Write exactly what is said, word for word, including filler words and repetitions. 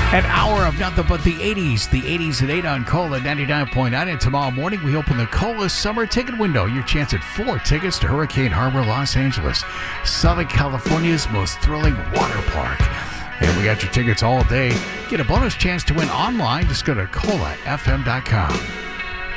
An hour of nothing but the eighties. The eighties at eight on Cola ninety-nine point nine. And tomorrow morning, we open the Cola Summer Ticket Window. Your chance at four tickets to Hurricane Harbor, Los Angeles, Southern California's most thrilling water park. And we got your tickets all day. Get a bonus chance to win online. Just go to cola f m dot com.